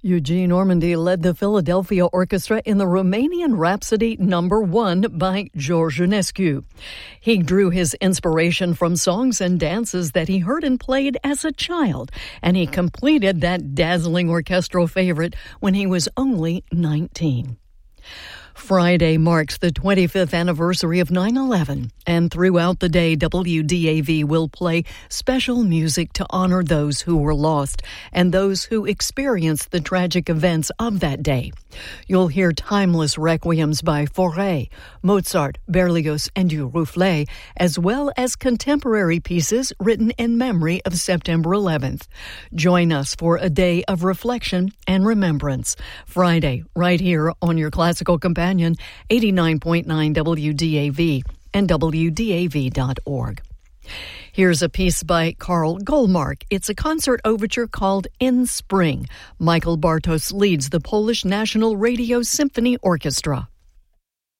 Eugene Ormandy led the Philadelphia Orchestra in the Romanian Rhapsody No. 1 by George Enescu. He drew his inspiration from songs and dances that he heard and played as a child, and he completed that dazzling orchestral favorite when he was only 19. Friday marks the 25th anniversary of 9/11, and throughout the day, WDAV will play special music to honor those who were lost and those who experienced the tragic events of that day. You'll hear timeless requiems by Fauré, Mozart, Berlioz, and Duruflé, as well as contemporary pieces written in memory of September 11th. Join us for a day of reflection and remembrance. Friday, right here on your classical companion, 89.9 WDAV and WDAV.org. Here's a piece by Karl Golmark. It's a concert overture called In Spring. Michael Bartos leads the Polish National Radio Symphony Orchestra.